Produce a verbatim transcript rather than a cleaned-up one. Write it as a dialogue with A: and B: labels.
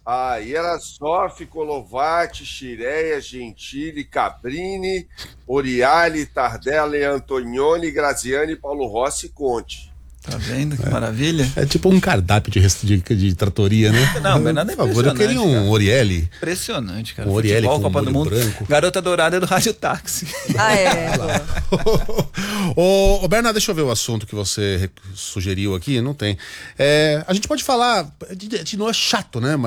A: Ah, Ierasoff, Colovati, Scirea, Gentili, Cabrini, Oriali, Tardelli, Antonioni, Graziani, Paulo Rossi e Conte.
B: Tá vendo que é. maravilha?
C: É tipo um cardápio de, de, de tratoria, né?
B: Não, mas nada é
C: Por favor, eu queria um
B: cara.
C: Orieli.
B: Impressionante, cara.
C: Um Orieli
B: Futebol,
C: com
B: Copa do Mundo.
C: branco.
B: Garota Dourada é do Rádio Táxi.
D: Ah, é.
C: Ô, ô, Bernardo, deixa eu ver o assunto que você sugeriu aqui. Não tem. É, a gente pode falar. De, de novo é chato, né?